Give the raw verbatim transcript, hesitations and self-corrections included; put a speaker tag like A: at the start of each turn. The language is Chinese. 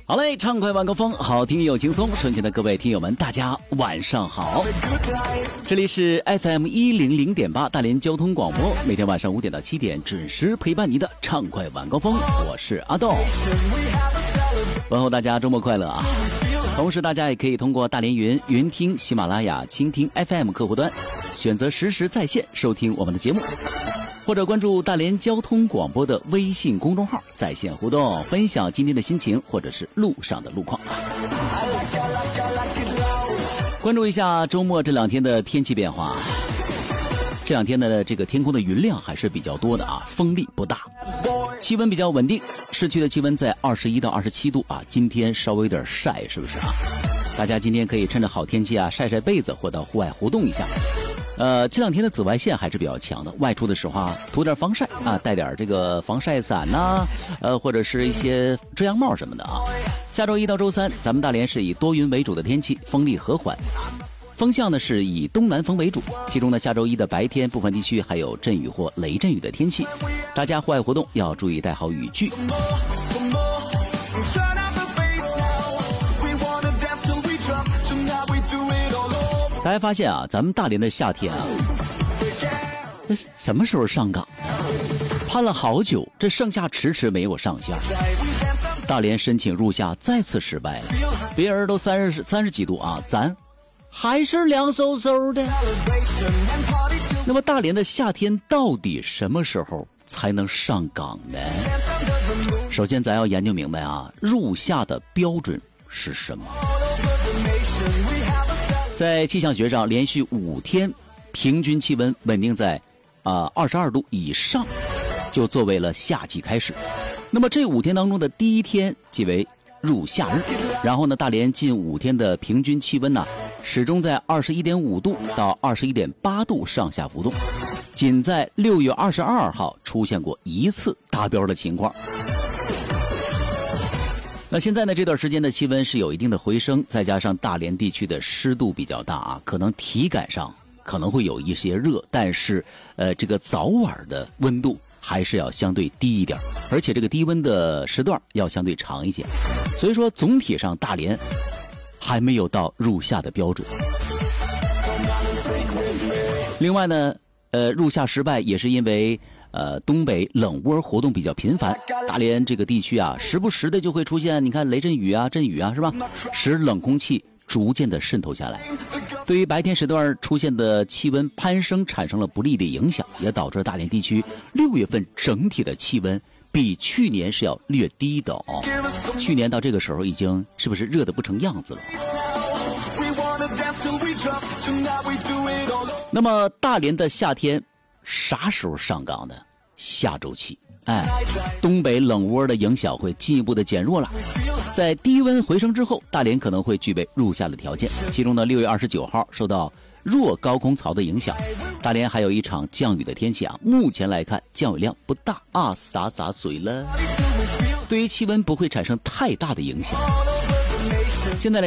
A: 好嘞，畅快晚高峰，好听又轻松。顺前的各位听友们，大家晚上好。这里是 F M 一零零点八大连交通广播，每天晚上五点到七点准时陪伴您的畅快晚高峰，我是阿豆。问候大家周末快乐啊！同时，大家也可以通过大连云云听、喜马拉雅、蜻蜓 F M 客户端，选择实时在线收听我们的节目。或者关注大连交通广播的微信公众号，在线互动，分享今天的心情或者是路上的路况。关注一下周末这两天的天气变化。这两天的这个天空的云量还是比较多的啊，风力不大，气温比较稳定，市区的气温在二十一到二十七度啊。今天稍微有点晒，是不是啊？大家今天可以趁着好天气啊，晒晒被子或到户外活动一下。呃，这两天的紫外线还是比较强的，外出的时候啊，涂点防晒啊，带点这个防晒伞呐、啊，呃，或者是一些遮阳帽什么的啊。下周一到周三，咱们大连是以多云为主的天气，风力和缓，风向呢是以东南风为主。其中呢，下周一的白天，部分地区还有阵雨或雷阵雨的天气，大家户外活动要注意带好雨具。大家发现啊，咱们大连的夏天啊，这什么时候上岗？盼了好久，这盛夏迟迟没有上线。大连申请入夏再次失败了，别人都三十三十几度啊，咱还是凉飕飕的。那么大连的夏天到底什么时候才能上岗呢？首先咱要研究明白啊，入夏的标准是什么？在气象学上，连续五天平均气温稳定在啊二十二度以上，就作为了夏季开始。那么这五天当中的第一天即为入夏日，然后呢，大连近五天的平均气温呢，始终在二十一点五度到二十一点八度上下浮动，仅在六月二十二号出现过一次达标的情况。那现在呢，这段时间的气温是有一定的回升，再加上大连地区的湿度比较大啊，可能体感上可能会有一些热，但是呃，这个早晚的温度还是要相对低一点，而且这个低温的时段要相对长一些，所以说总体上大连还没有到入夏的标准。另外呢，呃，入夏失败也是因为呃，东北冷涡活动比较频繁，大连这个地区啊，时不时的就会出现，你看雷阵雨啊、阵雨啊，是吧？使冷空气逐渐的渗透下来，对于白天时段出现的气温攀升产生了不利的影响，也导致大连地区六月份整体的气温比去年是要略低的哦。去年到这个时候已经是不是热得不成样子了？那么大连的夏天啥时候上岗呢？下周起，哎，东北冷涡的影响会进一步的减弱了。在低温回升之后，大连可能会具备入夏的条件。其中呢，六月二十九号受到弱高空槽的影响，大连还有一场降雨的天气啊。目前来看，降雨量不大啊，洒洒水了，对于气温不会产生太大的影响。现在来